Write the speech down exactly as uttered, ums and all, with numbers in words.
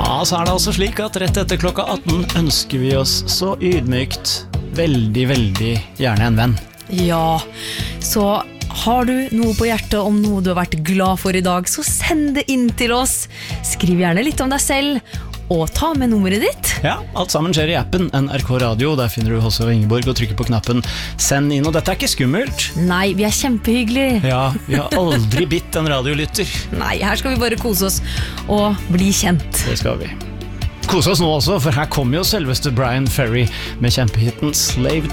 Ja, så er det altså slik at rett etter klokka atten ønsker vi oss så ydmykt veldig, veldig gjerne en venn. Ja, så har du noe på hjertet om noe du har vært glad for i dag, så send det inn til oss. Skriv gjerne litt om deg selv, og ta med nummeret ditt. Ja, alt sammen skjer i appen N R K Radio. Der finner du Hasse og Ingeborg og trykker på knappen Send inn, og dette er ikke skummelt. Nei, vi er kjempehyggelige. Ja, vi har aldri bitt en radiolytter. Nei, her skal vi bare kose oss og bli kjent. Det skal vi. Kose oss nå også, for her kommer jo selveste Brian Ferry med kjempehitten Slave